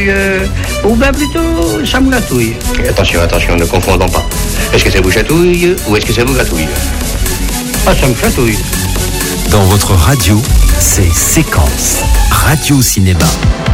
Ou bien plutôt, ça me gratouille. Attention, ne confondons pas. Est-ce que ça vous chatouille ou est-ce que ça vous gratouille? Ah, ça me chatouille. Dans votre radio, c'est Séquence Radio Cinéma.